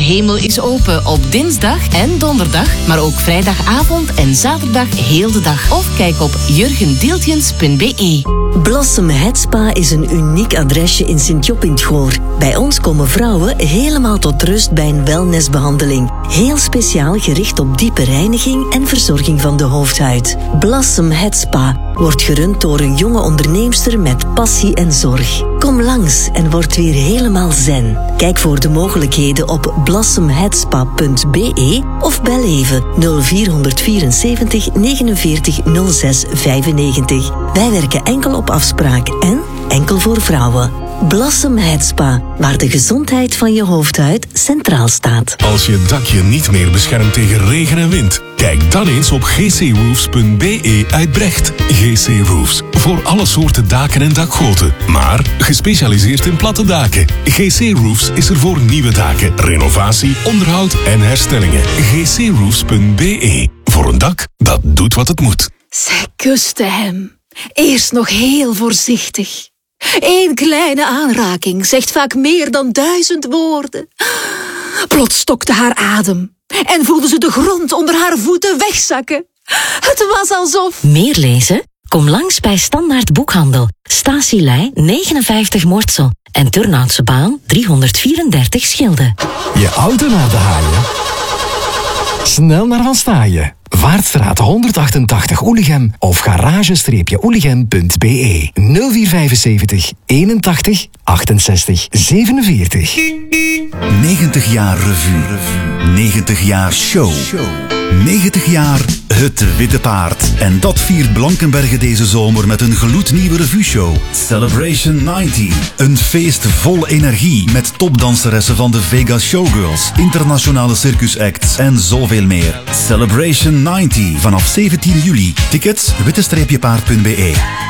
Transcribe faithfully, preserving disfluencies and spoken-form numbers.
Hemel is open op dinsdag en donderdag, maar ook vrijdagavond en zaterdag heel de dag. Of kijk op jurgendeeltjens punt be. Blossom Head Spa is een uniek adresje in Sint-Job in 't Goor. Bij ons komen vrouwen helemaal tot rust bij een wellnessbehandeling. Heel speciaal gericht op diepe reiniging en verzorging van de hoofdhuid. Blossom Head Spa wordt gerund door een jonge onderneemster met passie en zorg. Kom langs en word weer helemaal zen. Kijk voor de mogelijkheden op blossom head spa punt be of bel even nul vier vierenzeventig negenenveertig nul zes vijfennegentig. Wij werken enkel op afspraak en enkel voor vrouwen. Blossom Head Spa, waar de gezondheid van je hoofdhuid centraal staat. Als je dakje niet meer beschermt tegen regen en wind, kijk dan eens op g c roofs punt be uit Brecht. G C Roofs, voor alle soorten daken en dakgoten, maar gespecialiseerd in platte daken. G C Roofs is er voor nieuwe daken, renovatie, onderhoud en herstellingen. g c roofs punt be, voor een dak dat doet wat het moet. Zij kuste hem. Eerst nog heel voorzichtig. Eén kleine aanraking zegt vaak meer dan duizend woorden. Plots stokte haar adem en voelde ze de grond onder haar voeten wegzakken. Het was alsof... Meer lezen? Kom langs bij Standaard Boekhandel. Statielei negenenvijftig Mortsel en Turnhoutse Baan driehonderdvierendertig Schilde. Je auto naar de haaien? Snel naar Van Staaien. Vaartstraat honderdachtentachtig Oelichem of garage-oelichem punt be. nul vier vijfenzeventig eenentachtig achtenzestig zevenenveertig. negentig jaar revue. negentig jaar show. negentig jaar Het Witte Paard. En dat viert Blankenberge deze zomer met een gloednieuwe revue-show. Celebration negentig. Een feest vol energie met topdanseressen van de Vegas Showgirls, internationale circusacts en zoveel meer. Celebration negentig vanaf zeventien juli. Tickets witte-paard punt be.